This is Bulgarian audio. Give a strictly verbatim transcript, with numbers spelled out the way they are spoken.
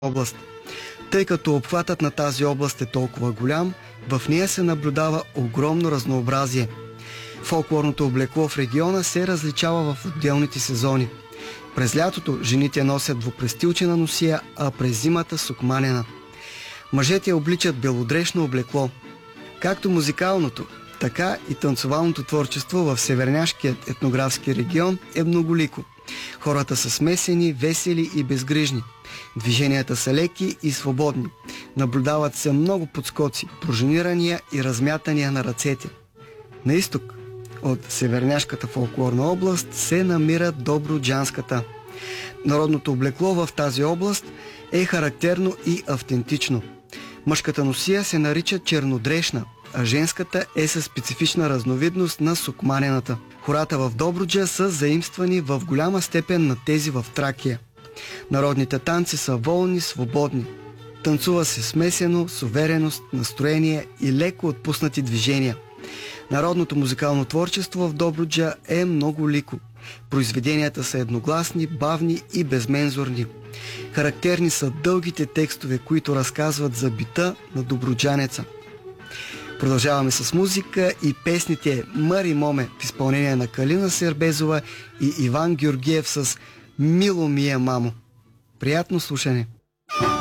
област. Тъй като обхватът на тази област е толкова голям, в нея се наблюдава огромно разнообразие. Фолклорното облекло в региона се различава в отделните сезони. През лятото жените носят двупрестилчена носия, а през зимата сукманена. Мъжете обличат белодрешно облекло. Както музикалното, така и танцовалното творчество в северняшкият етнографски регион е многолико. Хората са смесени, весели и безгрижни. Движенията са леки и свободни. Наблюдават се много подскоци, пружинирания и размятания на ръцете. На изток от северняшката фолклорна област се намира добруджанската. Народното облекло в тази област е характерно и автентично. Мъжката носия се нарича чернодрешна, а женската е със специфична разновидност на сукманената. Хората в Добруджа са заимствани в голяма степен на тези в Тракия. Народните танци са волни, свободни. Танцува се смесено, с увереност, настроение и леко отпуснати движения. Народното музикално творчество в Добруджа е много лико. Произведенията са едногласни, бавни и безмензурни. Характерни са дългите текстове, които разказват за бита на добруджанеца. Продължаваме с музика и песните Мари Моме в изпълнение на Калина Сербезова и Иван Георгиев с Мило ми е, мамо. Приятно слушане!